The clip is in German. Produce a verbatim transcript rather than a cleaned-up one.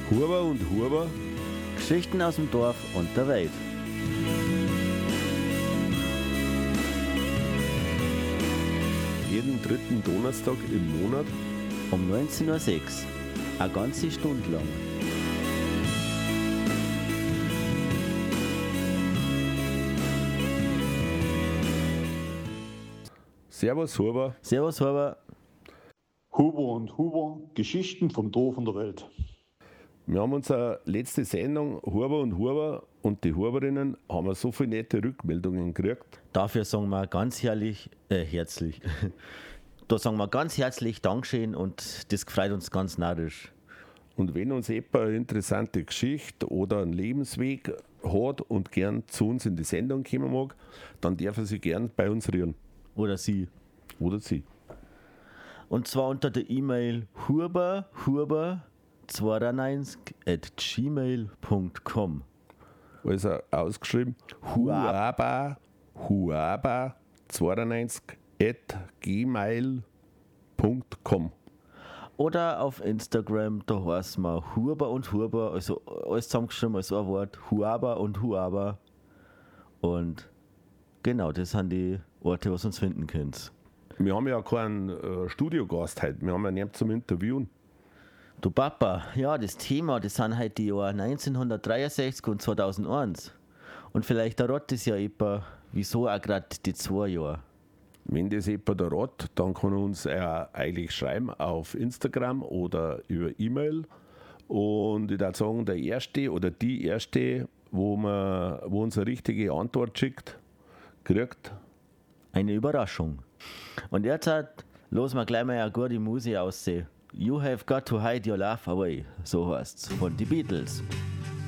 Huber und Huber. Geschichten aus dem Dorf und der Welt. Jeden dritten Donnerstag im Monat Um neunzehn Uhr sechs. Eine ganze Stunde lang. Servus Huber. Servus, Huber. Huber und Huber, Geschichten vom Dorf und der Welt. Wir haben unsere letzte Sendung Huber und Huber und die Huberinnen haben wir so viele nette Rückmeldungen gekriegt. Dafür sagen wir ganz herrlich, äh, herzlich. Da sagen wir ganz herzlich Dankeschön und das freut uns ganz narrisch. Und wenn uns jemand eine interessante Geschichte oder einen Lebensweg hat und gern zu uns in die Sendung kommen mag, dann darf er sich gern bei uns rühren. Oder sie. Oder sie. Und zwar unter der E-Mail huber huber zweiundneunzig at gmail punkt com. Also ausgeschrieben huaba huaba zweiundneunzig at gmail punkt com. Oder auf Instagram, da heißen wir Huber und Huber, also alles zusammengeschrieben als ein Wort, Huaba und Huaba. Und genau, das sind die Orte, was uns finden könnt. Wir haben ja keinen äh, Studiogast heute, wir haben ja niemanden zum Interviewen. Du Papa, ja, das Thema, das sind halt die Jahre neunzehnhundertdreiundsechzig und zweitausendeins. Und vielleicht errät das ja jemand, wieso auch gerade die zwei Jahre. Wenn das jemand errät, dann kann er uns äh, eigentlich schreiben auf Instagram oder über E-Mail. Und ich würde sagen, der Erste oder die Erste, wo, man, wo uns eine richtige Antwort schickt, kriegt Eine Überraschung. Und jetzt hat, los mal gleich mal eine gute Musik aussehen. You have got to hide your laugh away, so heißt's, von die Beatles.